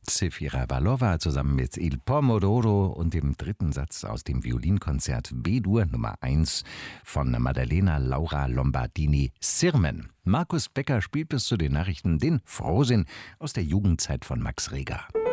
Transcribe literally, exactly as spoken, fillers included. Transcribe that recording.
Zefira Balova zusammen mit Il Pomodoro und dem dritten Satz aus dem Violinkonzert B-Dur Nummer eins von Maddalena Laura Lombardini Sirmen. Markus Becker spielt bis zu den Nachrichten den Frohsinn aus der Jugendzeit von Max Reger.